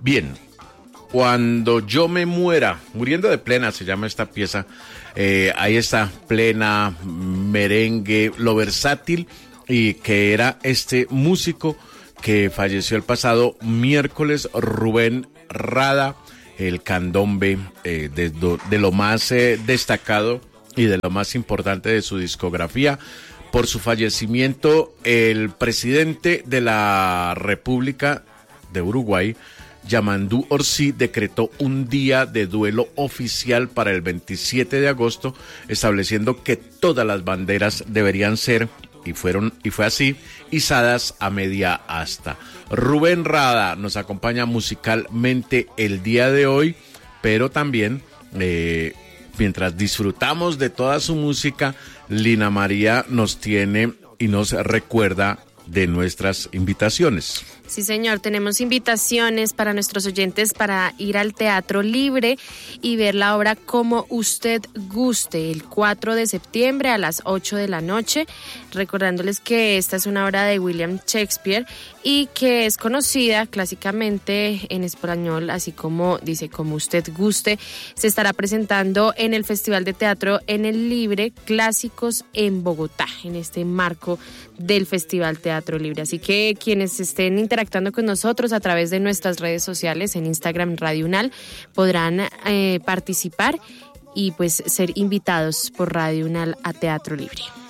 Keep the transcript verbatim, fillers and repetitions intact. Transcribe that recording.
Bien, cuando yo me muera, muriendo de plena se llama esta pieza, eh, ahí está, plena, merengue, lo versátil y que era este músico que falleció el pasado miércoles, Rubén Rada, el candombe eh, de, de lo más eh, destacado y de lo más importante de su discografía. Por su fallecimiento, el presidente de la República de Uruguay, Yamandú Orsi, decretó un día de duelo oficial para el veintisiete de agosto, estableciendo que todas las banderas deberían ser, y fueron y fue así, izadas a media asta. Rubén Rada nos acompaña musicalmente el día de hoy, pero también eh, mientras disfrutamos de toda su música, Lina María nos tiene y nos recuerda de nuestras invitaciones. Sí, señor, tenemos invitaciones para nuestros oyentes para ir al Teatro Libre y ver la obra Como Usted Guste, el cuatro de septiembre a las ocho de la noche, recordándoles que esta es una obra de William Shakespeare y que es conocida clásicamente en español, así como dice Como Usted Guste. Se estará presentando en el Festival de Teatro en el Libre Clásicos en Bogotá, en este marco del Festival Teatro Libre. Así que quienes estén interactuando con nosotros a través de nuestras redes sociales, en Instagram Radio Unal, podrán eh, participar y pues ser invitados por Radio Unal a Teatro Libre.